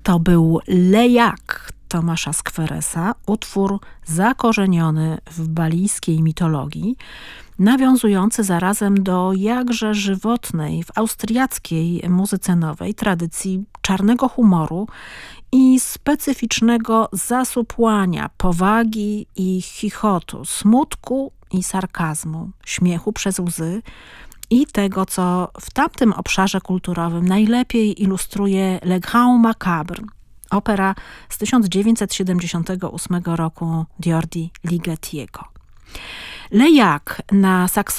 To był Lejak Tomasza Skweresa, utwór zakorzeniony w balijskiej mitologii, nawiązujący zarazem do jakże żywotnej w austriackiej muzyce nowej tradycji czarnego humoru i specyficznego zasupłania powagi i chichotu, smutku i sarkazmu, śmiechu przez łzy i tego, co w tamtym obszarze kulturowym najlepiej ilustruje Le Grand Macabre, opera z 1978 roku Jordi Ligetiego. Lejak na